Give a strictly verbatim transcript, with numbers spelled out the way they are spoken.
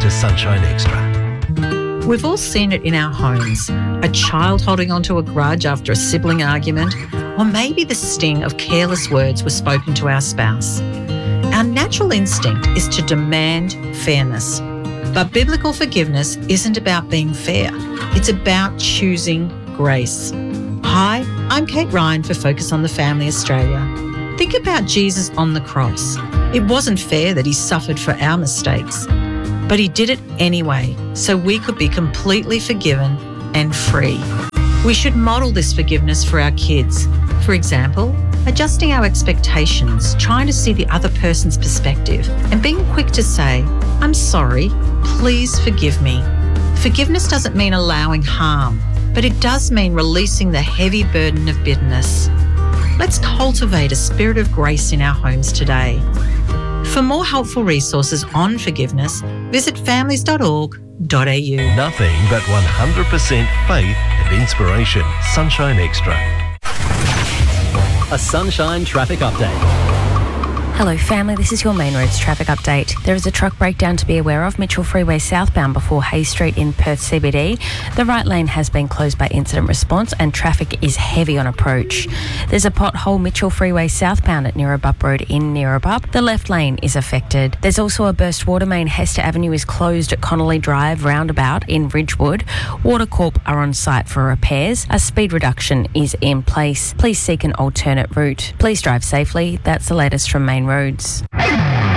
to Sunshine Extra. We've all seen it in our homes. A child holding onto a grudge after a sibling argument, or maybe the sting of careless words were spoken to our spouse. Our natural instinct is to demand fairness. But biblical forgiveness isn't about being fair. It's about choosing grace. Hi, I'm Kate Ryan for Focus on the Family Australia. Think about Jesus on the cross. It wasn't fair that he suffered for our mistakes, but he did it anyway, so we could be completely forgiven and free. We should model this forgiveness for our kids. For example, adjusting our expectations, trying to see the other person's perspective, and being quick to say, I'm sorry, please forgive me. Forgiveness doesn't mean allowing harm, but it does mean releasing the heavy burden of bitterness. Let's cultivate a spirit of grace in our homes today. For more helpful resources on forgiveness, visit families dot org dot a u. Nothing but one hundred percent faith and inspiration. Sunshine Extra. A Sunshine traffic update. Hello family, this is your Main Roads traffic update. There is a truck breakdown to be aware of, Mitchell Freeway southbound before Hayes Street in Perth C B D. The right lane has been closed by incident response and traffic is heavy on approach. There's a pothole Mitchell Freeway southbound at Neerabup Road in Neerabup. The left lane is affected. There's also a burst water main. Hester Avenue is closed at Connolly Drive roundabout in Ridgewood. Water Corp are on site for repairs. A speed reduction is in place. Please seek an alternate route. Please drive safely. That's the latest from Main Roads.